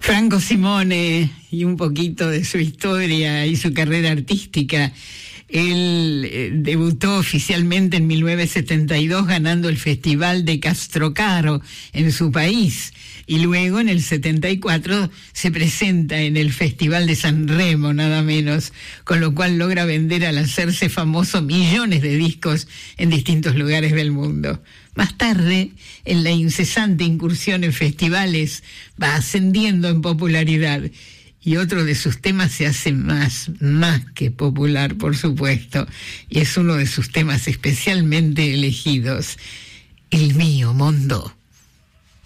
Franco Simone, y un poquito de su historia y su carrera artística. Él debutó oficialmente en 1972 ganando el Festival de Castrocaro en su país, y luego en el 74 se presenta en el Festival de San Remo, nada menos, con lo cual logra vender al hacerse famoso millones de discos en distintos lugares del mundo. Más tarde, en la incesante incursión en festivales, va ascendiendo en popularidad, y otro de sus temas se hace más que popular, por supuesto, y es uno de sus temas especialmente elegidos, El mío, Mondo.